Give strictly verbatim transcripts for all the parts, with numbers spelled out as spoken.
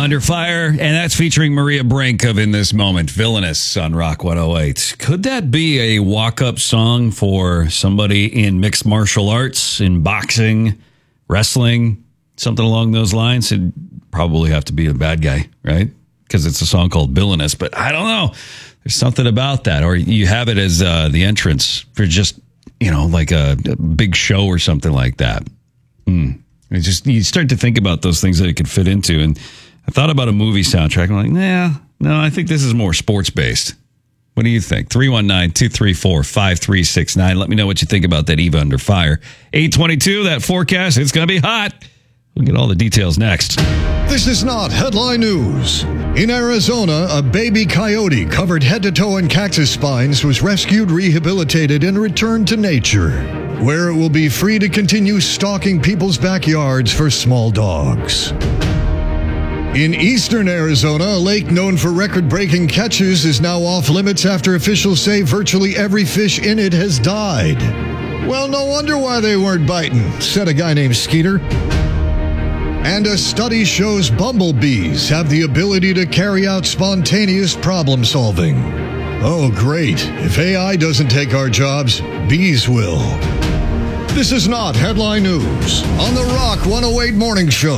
Under Fire, and that's featuring Maria Brink of In This Moment, Villainous on Rock one oh eight. Could that be a walk-up song for somebody in mixed martial arts, in boxing, wrestling, something along those lines? It'd probably have to be a bad guy, right? Because it's a song called Villainous, but I don't know. There's something about that. Or you have it as uh, the entrance for just, you know, like a, a big show or something like that. Hmm. It just, you start to think about those things that it could fit into. And I thought about a movie soundtrack. I'm like, nah, no, I think this is more sports-based. What do you think? three one nine, two three four, five three six nine. Let me know what you think about that Eva Under Fire. eight twenty-two, that forecast, it's going to be hot. We'll get all the details next. This is not headline news. In Arizona, a baby coyote covered head to toe in cactus spines was rescued, rehabilitated, and returned to nature, where it will be free to continue stalking people's backyards for small dogs. In eastern Arizona, a lake known for record-breaking catches is now off limits after officials say virtually every fish in it has died. Well, no wonder why they weren't biting, said a guy named Skeeter. And a study shows bumblebees have the ability to carry out spontaneous problem solving. Oh, great. If A I doesn't take our jobs, bees will. This is not headline news on the Rock one oh eight Morning Show.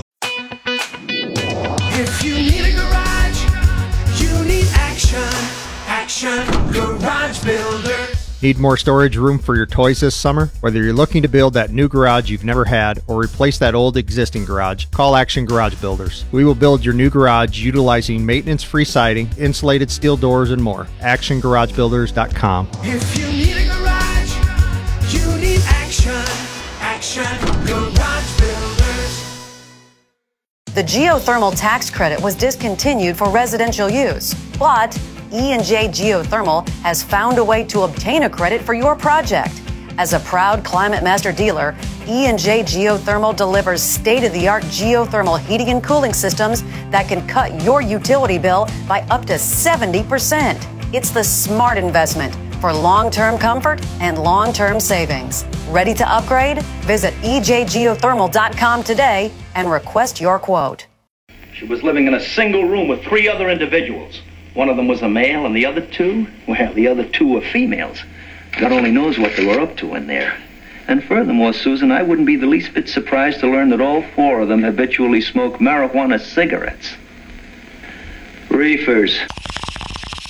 If you need a garage, you need action. Action Garage Builder. Need more storage room for your toys this summer? Whether you're looking to build that new garage you've never had or replace that old existing garage, call Action Garage Builders. We will build your new garage utilizing maintenance-free siding, insulated steel doors, and more. action garage builders dot com. If you need a garage, you need action. Action Garage Builders. The geothermal tax credit was discontinued for residential use, but E and J Geothermal has found a way to obtain a credit for your project. As a proud Climate Master dealer, E and J Geothermal delivers state-of-the-art geothermal heating and cooling systems that can cut your utility bill by up to seventy percent. It's the smart investment for long-term comfort and long-term savings. Ready to upgrade? Visit E J geothermal dot com today and request your quote. She was living in a single room with three other individuals. One of them was a male, and the other two, well, the other two were females. God only knows what they were up to in there. And furthermore, Susan, I wouldn't be the least bit surprised to learn that all four of them habitually smoke marijuana cigarettes. Reefers.